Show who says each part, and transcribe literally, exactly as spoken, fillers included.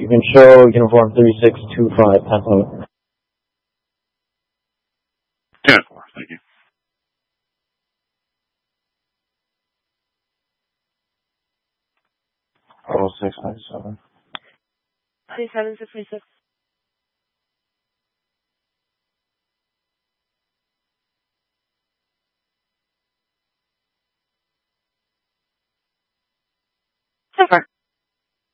Speaker 1: You can show uniform three six two five, Pantone.
Speaker 2: ten four, thank you.
Speaker 1: Oh six nine seven.
Speaker 3: Ninety-seven six three six. So far.